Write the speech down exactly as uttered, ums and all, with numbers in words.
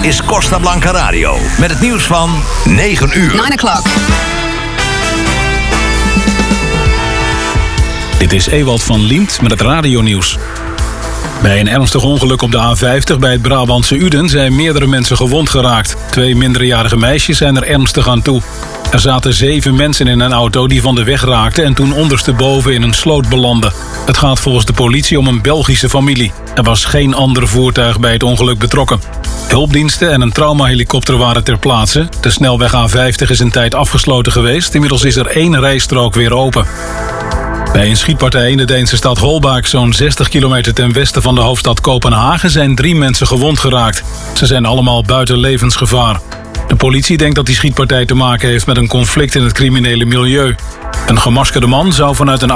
is Costa Blanca Radio. Met het nieuws van negen uur. nine o'clock. Dit is Ewald van Liemt met het radionieuws. Bij een ernstig ongeluk op de A vijftig bij het Brabantse Uden zijn meerdere mensen gewond geraakt. Twee minderjarige meisjes zijn er ernstig aan toe. Er zaten zeven mensen in een auto die van de weg raakten en toen ondersteboven in een sloot belandden. Het gaat volgens de politie om een Belgische familie. Er was geen ander voertuig bij het ongeluk betrokken. Hulpdiensten en een traumahelikopter waren ter plaatse. De snelweg A vijftig is een tijd afgesloten geweest. Inmiddels is er één rijstrook weer open. Bij een schietpartij in de Deense stad Holbæk, zo'n zestig kilometer ten westen van de hoofdstad Kopenhagen, zijn drie mensen gewond geraakt. Ze zijn allemaal buiten levensgevaar. De politie denkt dat die schietpartij te maken heeft met een conflict in het criminele milieu. Een gemaskerde man zou vanuit een